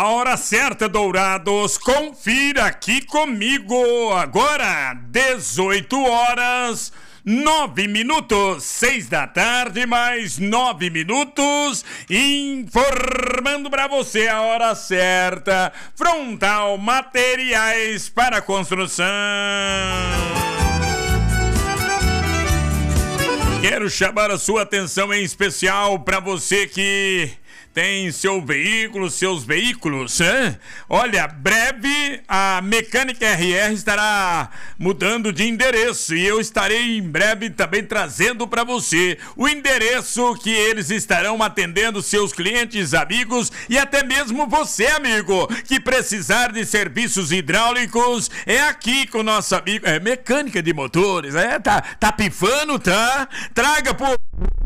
A hora certa, Dourados, confira aqui comigo. Agora, 18 horas, 9 minutos, 6 da tarde, mais 9 minutos, informando pra você a hora certa. Frontal Materiais para Construção. Quero chamar a sua atenção em especial para você que tem seus veículos, hein? Olha, breve a Mecânica RR estará mudando de endereço e eu estarei em breve também trazendo para você o endereço que eles estarão atendendo seus clientes, amigos e até mesmo você, amigo, que precisar de serviços hidráulicos, é aqui com o nosso amigo, mecânica de motores, tá pifando, tá? Traga por